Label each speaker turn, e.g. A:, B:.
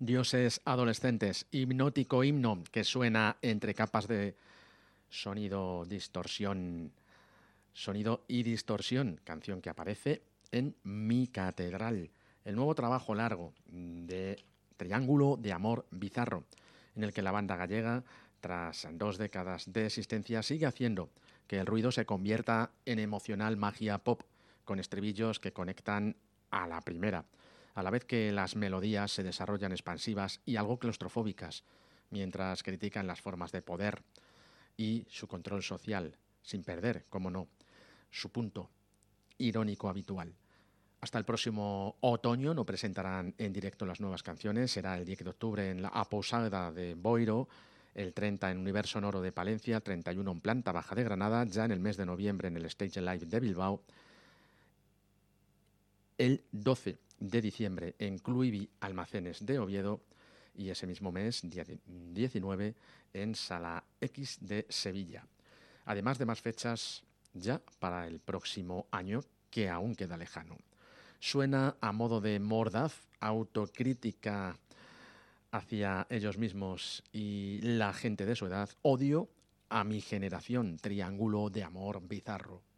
A: Dioses adolescentes, hipnótico himno que suena entre capas de sonido, distorsión, sonido y distorsión, canción que aparece en Mi Catedral, el nuevo trabajo largo de Triángulo de Amor Bizarro, en el que la banda gallega, tras 2 décadas de existencia, sigue haciendo que el ruido se convierta en emocional magia pop, con estribillos que conectan a la primera, a la vez que las melodías se desarrollan expansivas y algo claustrofóbicas, mientras critican las formas de poder y su control social, sin perder, como no, su punto irónico habitual. Hasta el próximo otoño no presentarán en directo las nuevas canciones. Será el 10 de octubre en la Apousada de Boiro, el 30 en Universo Sonoro de Palencia, 31 en Planta Baja de Granada, ya en el mes de noviembre en el Stage Live de Bilbao, el 12 de diciembre en Cluibi Almacenes de Oviedo y ese mismo mes, día 19, en Sala X de Sevilla. Además de más fechas ya para el próximo año que aún queda lejano. Suena a modo de mordaz, autocrítica hacia ellos mismos y la gente de su edad, Odio a mi generación, Triángulo de Amor Bizarro.